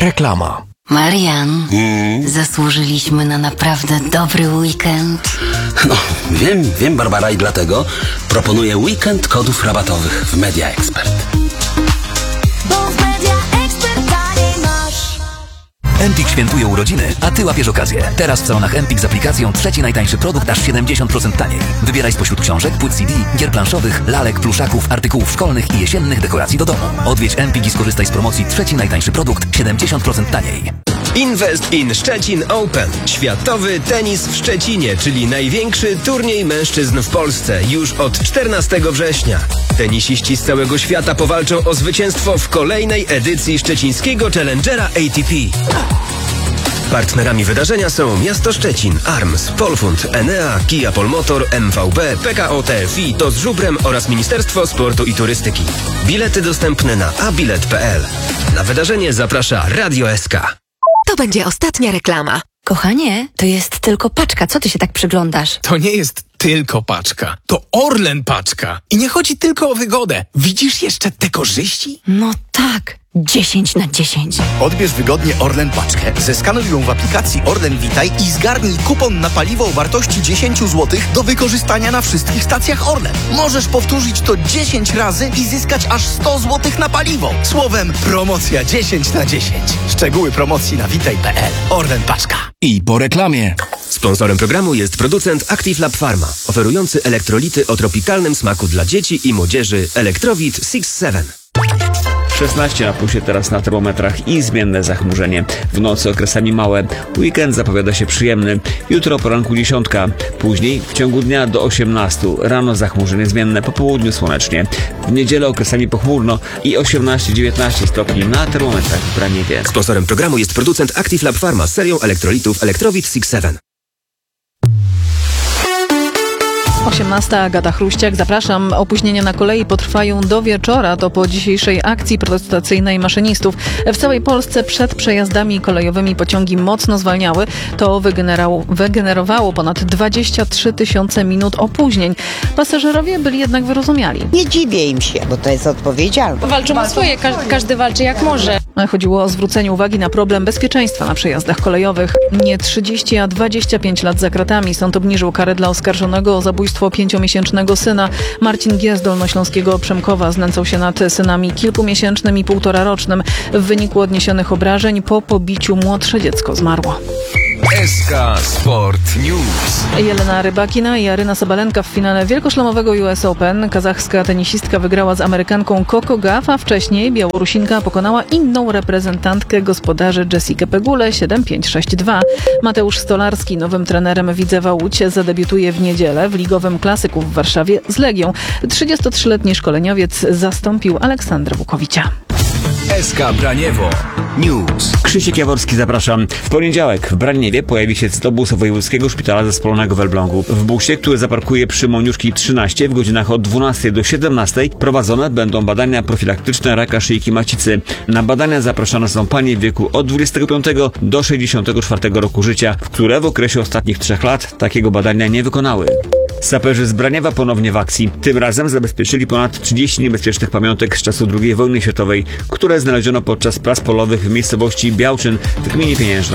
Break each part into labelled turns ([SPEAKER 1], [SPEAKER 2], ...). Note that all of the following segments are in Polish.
[SPEAKER 1] Reklama.
[SPEAKER 2] Marian, zasłużyliśmy na naprawdę dobry weekend.
[SPEAKER 3] No, wiem, Barbara, i dlatego proponuję weekend kodów rabatowych w Media Expert.
[SPEAKER 4] Bo w Media Expert taniej masz.
[SPEAKER 5] Empik świętuje urodziny, a Ty łapiesz okazję. Teraz w salonach Empik z aplikacją trzeci najtańszy produkt aż 70% taniej. Wybieraj spośród książek, płyt CD, gier planszowych, lalek, pluszaków, artykułów szkolnych i jesiennych dekoracji do domu. Odwiedź Empik i skorzystaj z promocji trzeci najtańszy produkt 70% taniej.
[SPEAKER 6] Invest in Szczecin Open. Światowy tenis w Szczecinie, czyli największy turniej mężczyzn w Polsce już od 14 września. Tenisiści z całego świata powalczą o zwycięstwo w kolejnej edycji szczecińskiego Challengera ATP. Partnerami wydarzenia są Miasto Szczecin, ARMS, Polfund, Enea, Kia Polmotor, MVB, PKO TFI, TOZ Żubrem oraz Ministerstwo Sportu i Turystyki. Bilety dostępne na abilet.pl. Na wydarzenie zaprasza Radio SK.
[SPEAKER 7] To będzie ostatnia reklama.
[SPEAKER 2] Kochanie, to jest tylko paczka. Co ty się tak przyglądasz?
[SPEAKER 1] To nie jest tylko paczka. To Orlen paczka. I nie chodzi tylko o wygodę. Widzisz jeszcze te korzyści?
[SPEAKER 2] No tak, 10/10.
[SPEAKER 8] Odbierz wygodnie Orlen paczkę, zeskanuj ją w aplikacji Orlen Witaj i zgarnij kupon na paliwo o wartości 10 zł do wykorzystania na wszystkich stacjach Orlen. Możesz powtórzyć to 10 razy i zyskać aż 100 zł na paliwo. Słowem, promocja 10/10. Szczegóły promocji na witaj.pl. Orlen paczka.
[SPEAKER 1] I po reklamie.
[SPEAKER 6] Sponsorem programu jest producent Active Lab Pharma, oferujący elektrolity o tropikalnym smaku dla dzieci i młodzieży Electrowit 6-7.
[SPEAKER 9] 16 na plusie teraz na termometrach i zmienne zachmurzenie. W nocy okresami małe. Weekend zapowiada się przyjemny. Jutro poranku 10. Później w ciągu dnia do 18. Rano zachmurzenie zmienne, po południu słonecznie. W niedzielę okresami pochmurno i 18-19 stopni na termometrach w Braniewie.
[SPEAKER 6] Sponsorem programu jest producent Active Lab Pharma z serią elektrolitów Electrowit 6-7.
[SPEAKER 10] 18. Agata Chruściak. Zapraszam. Opóźnienia na kolei potrwają do wieczora. To po dzisiejszej akcji protestacyjnej maszynistów. W całej Polsce przed przejazdami kolejowymi pociągi mocno zwalniały. To wygenerowało ponad 23 000 minut opóźnień. Pasażerowie byli jednak wyrozumiali.
[SPEAKER 11] Nie dziwię im się, bo to jest odpowiedzialne.
[SPEAKER 12] Walczą o swoje. Każdy walczy jak może.
[SPEAKER 10] Chodziło o zwrócenie uwagi na problem bezpieczeństwa na przejazdach kolejowych. Nie 30, a 25 lat za kratami. Sąd obniżył karę dla oskarżonego o zabójstwo 5-miesięcznego syna. Marcin G. z Dolnośląskiego Przemkowa znęcał się nad synami kilkumiesięcznym i 1,5-rocznym. W wyniku odniesionych obrażeń po pobiciu młodsze dziecko zmarło.
[SPEAKER 1] SK Sport News.
[SPEAKER 10] Jelena Rybakina i Aryna Sabalenka w finale wielkoszlemowego US Open. Kazachska tenisistka wygrała z Amerykanką Coco Gauff, a wcześniej Białorusinka pokonała inną reprezentantkę gospodarzy Jessikę Pegulę 7-5, 6-2. Mateusz Stolarski, nowym trenerem Widzewa Łódź, zadebiutuje w niedzielę w ligowym klasyku w Warszawie z Legią. 33-letni szkoleniowiec zastąpił Aleksandra Wukowicia.
[SPEAKER 1] SK Braniewo News.
[SPEAKER 9] Krzysiek Jaworski, zapraszam. W poniedziałek w Braniewie pojawi się cytobus Wojewódzkiego Szpitala Zespolonego w Elblągu. W busie, który zaparkuje przy Moniuszki 13 w godzinach od 12 do 17 prowadzone będą badania profilaktyczne raka szyjki macicy. Na badania zapraszane są panie w wieku od 25 do 64 roku życia, które w okresie ostatnich 3 lat takiego badania nie wykonały. Saperzy z Braniewa ponownie w akcji. Tym razem zabezpieczyli ponad 30 niebezpiecznych pamiątek z czasu II wojny światowej, które znaleziono podczas prac polowych w miejscowości Białczyn w gminie Pieniężno.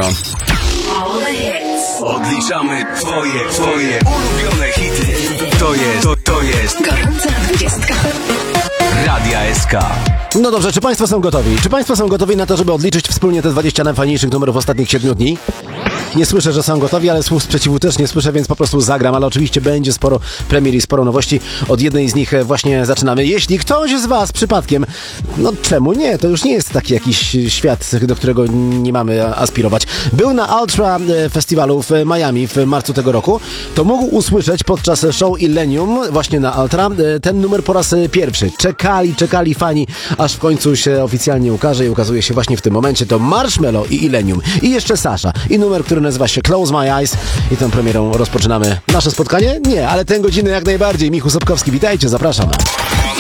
[SPEAKER 1] Odliczamy twoje ulubione hity. To jest
[SPEAKER 7] Gorąca 20.
[SPEAKER 1] Radia SK.
[SPEAKER 13] No dobrze, czy Państwo są gotowi? Czy Państwo są gotowi na to, żeby odliczyć wspólnie te 20 najfajniejszych numerów ostatnich 7 dni? Nie słyszę, że są gotowi, ale słów sprzeciwu też nie słyszę, więc po prostu zagram, ale oczywiście będzie sporo premier i sporo nowości. Od jednej z nich właśnie zaczynamy. Jeśli ktoś z Was przypadkiem, no czemu nie? To już nie jest taki jakiś świat, do którego nie mamy aspirować. Był na Ultra Festiwalu w Miami w marcu tego roku, to mógł usłyszeć podczas show Illenium właśnie na Ultra ten numer po raz pierwszy. Czekali fani, aż w końcu się oficjalnie ukaże i ukazuje się właśnie w tym momencie. To Marshmello i Illenium. I jeszcze Sasha. I numer, który nazywa się Close My Eyes. I tą premierą rozpoczynamy nasze spotkanie? Nie, ale tę godzinę jak najbardziej. Michu Sobkowski, witajcie, zapraszam.